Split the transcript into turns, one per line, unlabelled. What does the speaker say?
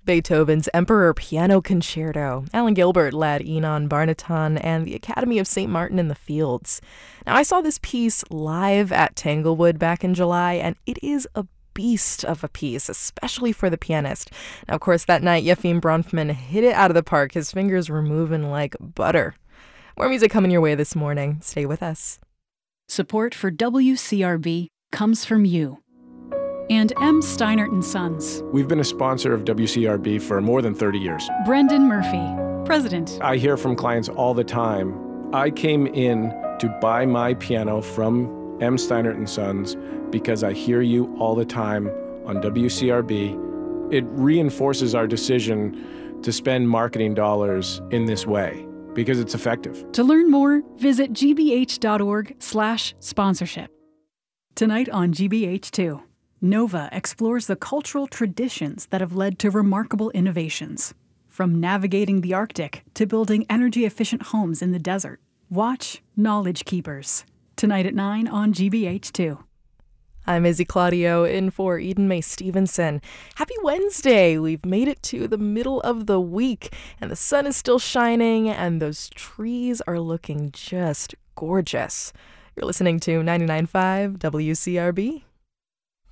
Beethoven's Emperor Piano Concerto. Alan Gilbert led Enon Barnaton and the Academy of St. Martin in the Fields. Now, I saw this piece live at Tanglewood back in July, and it is a beast of a piece, especially for the pianist. Now, of course, that night, Yefim Bronfman hit it out of the park. His fingers were moving like butter. More music coming your way this morning. Stay with us.
Support for WCRB comes from you and M. Steinert & Sons.
We've been a sponsor of WCRB for more than 30 years.
Brendan Murphy, President.
I hear from clients all the time, I came in to buy my piano from M. Steinert & Sons because I hear you all the time on WCRB. It reinforces our decision to spend marketing dollars in this way because it's effective.
To learn more, visit gbh.org/sponsorship. Tonight on GBH2. Nova explores the cultural traditions that have led to remarkable innovations. From navigating the Arctic to building energy-efficient homes in the desert. Watch Knowledge Keepers. Tonight at 9 on GBH2.
I'm Izzy Claudio in for Eden May Stevenson. Happy Wednesday! We've made it to the middle of the week, and the sun is still shining, and those trees are looking just gorgeous. You're listening to 99.5 WCRB.